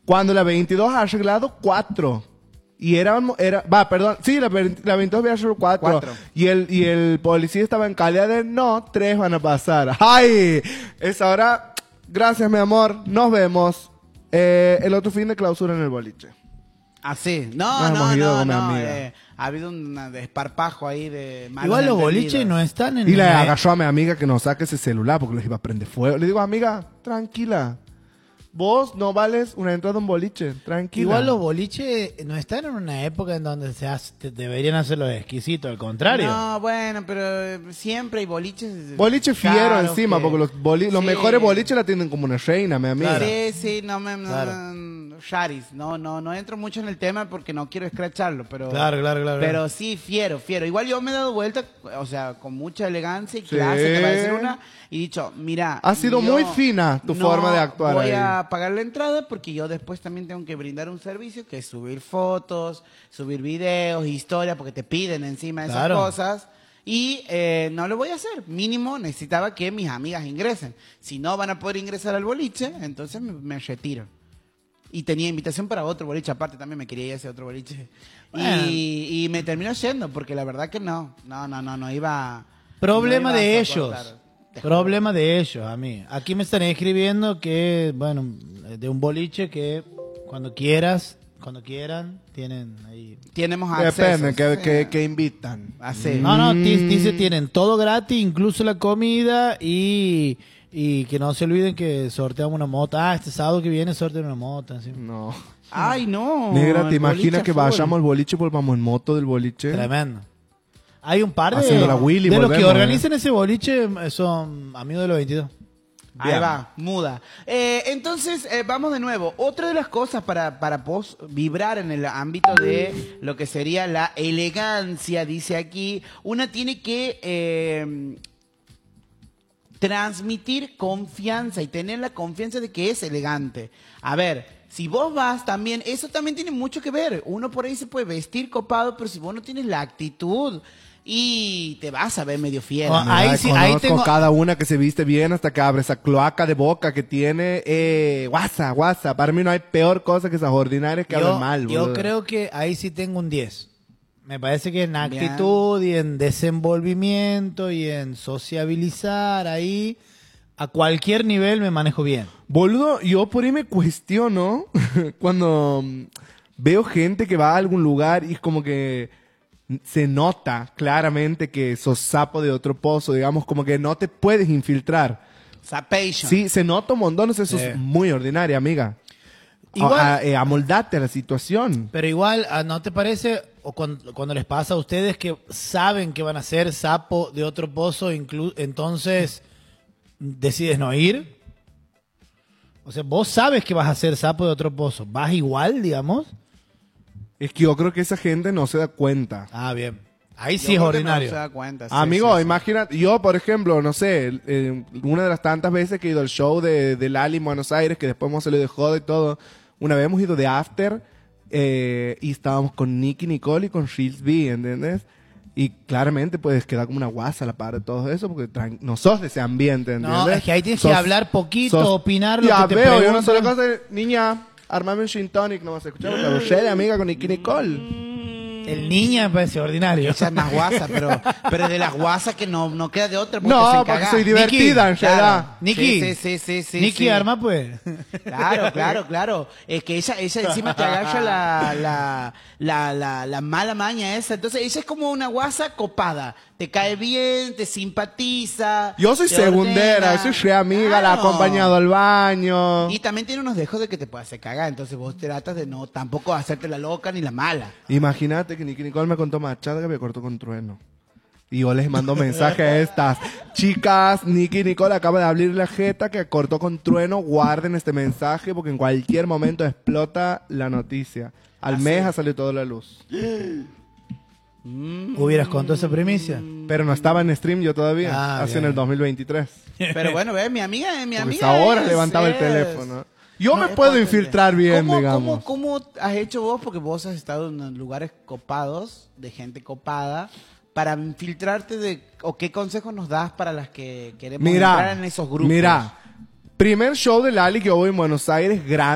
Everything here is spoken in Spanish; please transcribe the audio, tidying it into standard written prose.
Cuando la 22 ha arreglado 4. Y la 22 había arreglado 4. Y el policía estaba en calidad de no, 3 van a pasar. ¡Ay! Es ahora, gracias mi amor, nos vemos. El otro fin de clausura en el boliche. Ah, sí. No. Ha habido un desparpajo ahí de malos Igual los entendidos. boliches no están en... Y le agarró a mi amiga que no saque ese celular porque los iba a prender fuego. Le digo, amiga, tranquila. Vos no vales una entrada a un boliche, tranquila. Igual los boliches no están en una época en donde deberían hacer los exquisitos, al contrario. No, bueno, pero siempre hay boliches. Boliche fiero caros encima, que- porque los Sí. mejores boliches la tienen como una reina, mi amiga. Claro. Sí, Claro. Sharis, no entro mucho en el tema porque no quiero escracharlo, pero... Claro. Pero sí, fiero. Igual yo me he dado vuelta, o sea, con mucha elegancia y clase, te va a decir una, y dicho, mira... Ha sido yo muy fina tu forma de actuar voy ahí. a pagar la entrada porque yo después también tengo que brindar un servicio que es subir fotos, subir videos, historias, porque te piden encima de Claro. esas cosas. Y no lo voy a hacer. Mínimo necesitaba que mis amigas ingresen. Si no van a poder ingresar al boliche, entonces me retiro. Y tenía invitación para otro boliche, aparte también me quería ir a ese otro boliche. Bueno. Y me terminó yendo, porque la verdad que no iba... Problema no iba de a ellos. soportar. Te Problema de ellos, a mí. Aquí me están escribiendo que, bueno, de un boliche que cuando quieran, tienen ahí... Tenemos acceso. Depende, que invitan. Así. No, dice tienen todo gratis, incluso la comida y que no se olviden que sorteamos una moto. Este sábado que viene sortean una moto. Así. No. Ay, no. Negra, ¿te el imaginas boliche que full. vayamos al boliche y volvamos en moto del boliche? Tremendo. Hay un par Haciendo la Willy, de los que volvemos, organizan ese boliche son amigos de los 22. Ahí Bien. va, muda. Entonces, vamos de nuevo. Otra de las cosas para vibrar en el ámbito de lo que sería la elegancia, dice aquí, una tiene que transmitir confianza y tener la confianza de que es elegante. A ver, si vos vas también, eso también tiene mucho que ver. Uno por ahí se puede vestir copado, pero si vos no tienes la actitud y te vas a ver medio fiel. Ah, ahí sí, ahí conozco tengo- cada una que se viste bien hasta que abre esa cloaca de boca que tiene. Guasa. Para mí no hay peor cosa que esas ordinarias que hablan mal, yo boludo. creo que ahí sí tengo un 10. Me parece que en Bien. actitud y en desenvolvimiento y en sociabilizar ahí, a cualquier nivel me manejo bien. Boludo, yo por ahí me cuestiono cuando veo gente que va a algún lugar y es como que se nota claramente que sos sapo de otro pozo, digamos, como que no te puedes infiltrar. Zapation. Sí, se nota un montón, eso Sí. es muy ordinaria, amiga. Igual- Amoldate a la situación. Pero igual, ¿no te parece, o cuando les pasa a ustedes que saben que van a ser sapo de otro pozo, entonces decides no ir? O sea, vos sabes que vas a ser sapo de otro pozo. ¿Vas igual, digamos? Es que yo creo que esa gente no se da cuenta. Ah, bien. Ahí Yo sí es creo que ordinario. No se da cuenta. sí, Amigo, sí. imagínate, yo por ejemplo, no sé, una de las tantas veces que he ido al show de Lali en Buenos Aires, que después hemos salido de joda y todo, una vez hemos ido de after y estábamos con Nicky Nicole y con Shields B, ¿entiendes? Y claramente puedes quedar como una guasa a la par de todo eso porque no sos de ese ambiente, ¿entiendes? No, es que ahí tienes que hablar poquito, opinar lo ya que te veo, yo preguntan. no sé la cosa de, niña, armame un gin tonic, no vas a escuchar la de amiga con Nicky Nicole. El niña me parece ordinario. Esa es más guasa, pero de las guasas que no queda de otra. Porque No, se porque encaga. soy divertida, en Claro. realidad. Nicky. Sí. Nicky sí. arma, pues. Claro. Es que ella encima te agarra la mala maña esa. Entonces ella es como una guasa copada. Te cae bien, te simpatiza. Yo soy te segundera, ordena. soy re amiga, la he Claro. acompañado al baño. Y también tiene unos dejos de que te puede hacer cagar. Entonces vos tratas de no tampoco hacerte la loca ni la mala. Imagínate que Nicky Nicole me contó machada que me cortó con trueno. Y yo les mando mensaje a estas chicas. Nicky Nicole acaba de abrir la jeta que cortó con trueno. Guarden este mensaje porque en cualquier momento explota la noticia. Al mes ha salido toda la luz. ¿Hubieras contado esa primicia? Pero no estaba en stream yo todavía. Ah, Hace bien. en el 2023. Pero bueno, ve, mi amiga Porque ahora levantaba el teléfono. Yo me puedo infiltrar bien, digamos. ¿Cómo has hecho vos? Porque vos has estado en lugares copados, de gente copada, para infiltrarte o qué consejos nos das para las que queremos entrar en esos grupos. Mira, primer show de Lali que yo voy en Buenos Aires, grande.